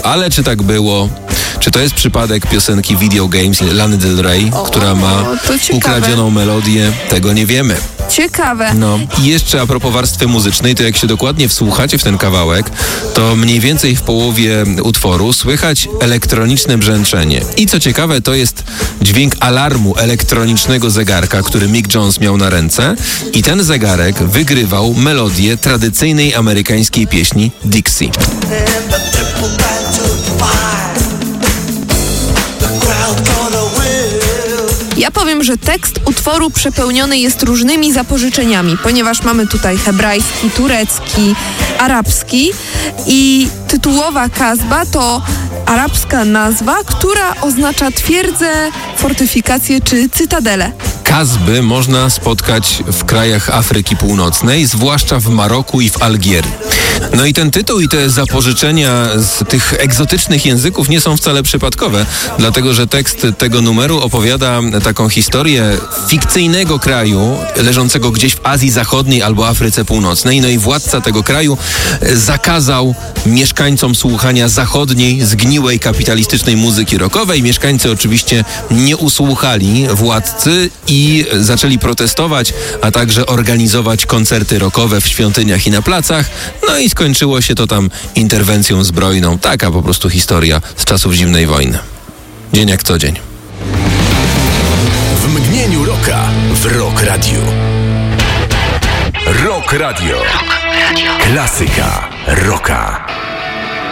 Ale czy tak było? Czy to jest przypadek piosenki Video Games Lany Del Rey, która ma ukradzioną melodię? Tego nie wiemy. Ciekawe. No i jeszcze a propos warstwy muzycznej, to jak się dokładnie wsłuchacie w ten kawałek, to mniej więcej w połowie utworu słychać elektroniczne brzęczenie. I co ciekawe, to jest dźwięk alarmu elektronicznego zegarka, który Mick Jones miał na ręce i ten zegarek wygrywał melodię tradycyjnej amerykańskiej pieśni Dixie. Ja powiem, że tekst utworu przepełniony jest różnymi zapożyczeniami, ponieważ mamy tutaj hebrajski, turecki, arabski i tytułowa Kazba to arabska nazwa, która oznacza twierdzę, fortyfikację czy cytadelę. Kazby można spotkać w krajach Afryki Północnej, zwłaszcza w Maroku i w Algierii. No i ten tytuł i te zapożyczenia z tych egzotycznych języków nie są wcale przypadkowe, dlatego że tekst tego numeru opowiada taką historię fikcyjnego kraju leżącego gdzieś w Azji Zachodniej albo Afryce Północnej. No i władca tego kraju zakazał mieszkańcom słuchania zachodniej, zgniłej, kapitalistycznej muzyki rockowej. Mieszkańcy oczywiście nie usłuchali władcy i zaczęli protestować, a także organizować koncerty rockowe w świątyniach i na placach. No i skończyło się to tam interwencją zbrojną. Taka po prostu historia z czasów zimnej wojny. Dzień jak co dzień. W mgnieniu rocka w Rock Radio. Rock Radio. Klasyka rocka.